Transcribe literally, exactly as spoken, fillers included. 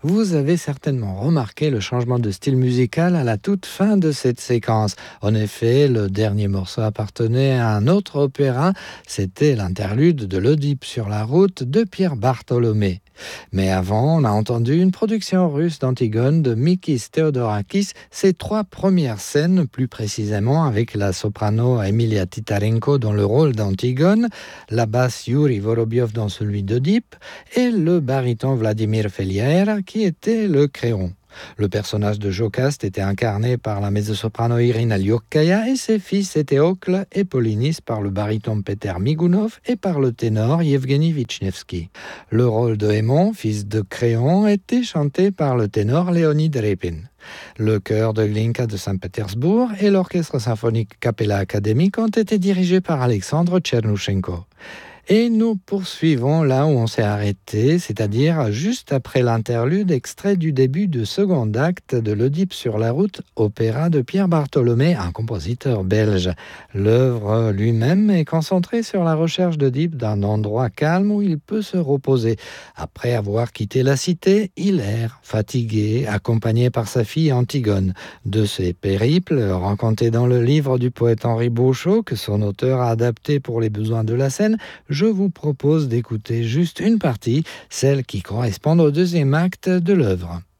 Vous avez certainement remarqué le changement de style musical à la toute fin de cette séquence. En effet, le dernier morceau appartenait à un autre opéra, c'était l'interlude de l'Oedipe sur la route de Pierre Bartholomé. Mais avant, on a entendu une production russe d'Antigone de Mikis Theodorakis, ses trois premières scènes, plus précisément avec la soprano Emilia Titarenko dans le rôle d'Antigone, la basse Yuri Vorobiov dans celui d'Oedipe et le baryton Vladimir Feliaer qui était le Créon. Le personnage de Jocaste était incarné par la mezzo-soprano Irina Lyokkaya et ses fils étaient Ocle et Polynice par le baryton Peter Migounov et par le ténor Yevgeny Vichnevski. Le rôle de Hémon, fils de Créon, était chanté par le ténor Leonid Repin. Le chœur de Glinka de Saint-Pétersbourg et l'orchestre symphonique Capella Académique ont été dirigés par Alexandre Tchernouchenko. Et nous poursuivons là où on s'est arrêté, c'est-à-dire juste après l'interlude extrait du début du second acte de l'Oedipe sur la route, opéra de Pierre Bartholomé, un compositeur belge. L'œuvre lui-même est concentrée sur la recherche d'Oedipe d'un endroit calme où il peut se reposer. Après avoir quitté la cité, il erre, fatigué, accompagné par sa fille Antigone. De ces périples, racontés dans le livre du poète Henri Beauchot, que son auteur a adapté pour les besoins de la scène, je vous propose d'écouter juste une partie, celle qui correspond au deuxième acte de l'œuvre.